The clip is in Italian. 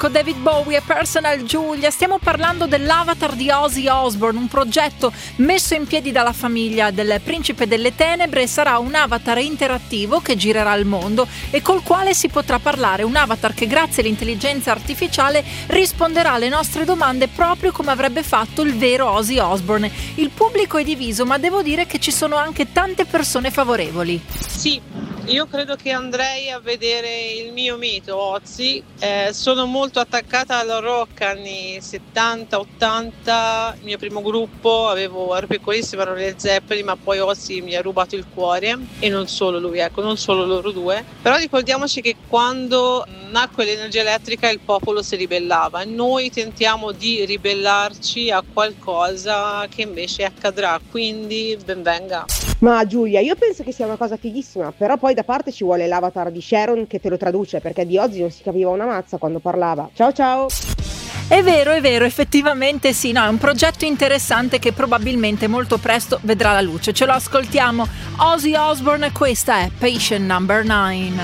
Ecco David Bowie e Personal Giulia, stiamo parlando dell'avatar di Ozzy Osbourne, un progetto messo in piedi dalla famiglia del Principe delle Tenebre. Sarà un avatar interattivo che girerà il mondo e col quale si potrà parlare, un avatar che grazie all'intelligenza artificiale risponderà alle nostre domande proprio come avrebbe fatto il vero Ozzy Osbourne. Il pubblico è diviso, ma devo dire che ci sono anche tante persone favorevoli. Sì, io credo che andrei a vedere il mio mito Ozzy. Sono molto attaccata al rock anni 70-80, il mio primo gruppo, ero piccolissima, ero Led Zeppelin, ma poi Ozzy mi ha rubato il cuore, e non solo lui, non solo loro due. Però ricordiamoci che quando nacque l'energia elettrica il popolo si ribellava, noi tentiamo di ribellarci a qualcosa che invece accadrà, quindi ben venga. Ma Giulia, io penso che sia una cosa fighissima, però poi da parte ci vuole l'avatar di Sharon che te lo traduce, perché di Ozzy non si capiva una mazza quando parlava. Ciao ciao! È vero, effettivamente sì, no, è un progetto interessante che probabilmente molto presto vedrà la luce. Ce lo ascoltiamo. Ozzy Osbourne, questa è Patient Number 9.